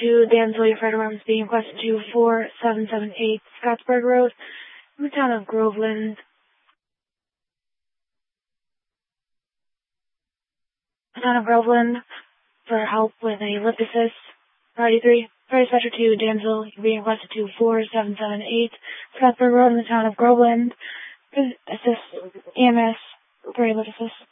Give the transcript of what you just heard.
2, Danville, your fire department is being requested to 4778 Scottsburg Road, in the town of Groveland. For help with a lip assist. Priority 3, Fire Dispatcher 2, Danville, you're being requested to 4778 Scottsburg Road in the town of Groveland. Assist EMS for a lip assist.